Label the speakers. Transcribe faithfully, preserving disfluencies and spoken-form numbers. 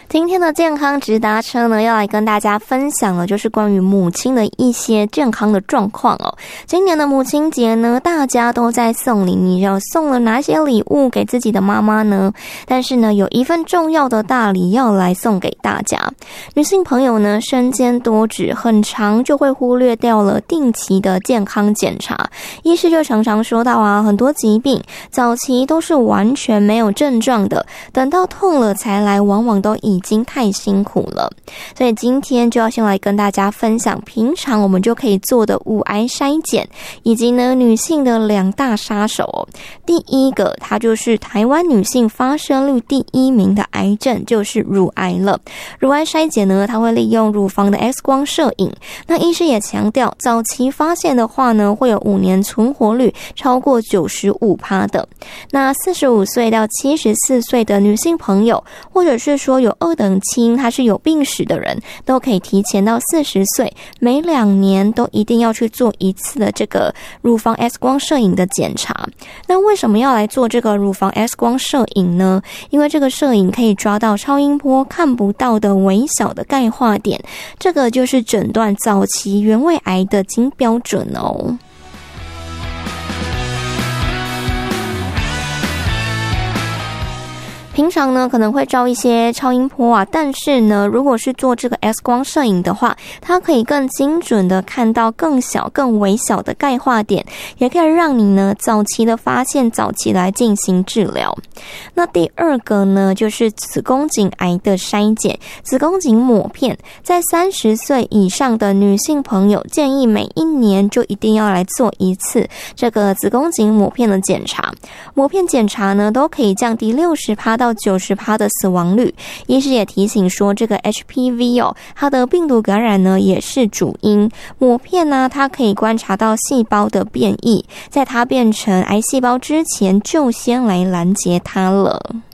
Speaker 1: 今天的健康直达车呢，要来跟大家分享的就是关于母亲的一些健康的状况哦。今年的母亲节呢，大家都在送礼，你要送了哪些礼物给自己的妈妈呢？但是呢，有一份重要的大礼要来送给大家。女性朋友呢，身兼多职，很常就会忽略掉了定期的健康检查。医师就常常说到啊，很多疾病早期都是完全没有症状的，等到痛了才来，往往都已经太辛苦了。所以今天就要先来跟大家分享平常我们就可以做的乳癌筛检，以及呢女性的两大杀手哦。第一个，它就是台湾女性发生率第一名的癌症，就是乳癌了。乳癌筛检呢，它会利用乳房的 X 光摄影，那医师也强调，早期发现的话呢，会有五年存活率超过 百分之九十五 的。那四十五岁到七十四岁的女性朋友，或者是说有二等亲，他是有病史的人，都可以提前到四十岁，每两年都一定要去做一次的这个乳房 X 光摄影的检查。那为什么要来做这个乳房 X 光摄影呢？因为这个摄影可以抓到超音波看不到的微小的钙化点，这个就是诊断早期原位癌的金标准哦。平常呢可能会照一些超音波啊，但是呢如果是做这个 X 光摄影的话，它可以更精准的看到更小更微小的钙化点，也可以让你呢早期的发现，早期来进行治疗。那第二个呢就是子宫颈癌的筛检，子宫颈抹片，在三十岁以上的女性朋友建议每一年就一定要来做一次这个子宫颈抹片的检查。抹片检查呢都可以降低 百分之六十 到 百分之九十 的死亡率。医师也提醒说，这个 H P V 哦，它的病毒感染呢也是主因。抹片呢，它可以观察到细胞的变异，在它变成癌细胞之前就先来拦截它了。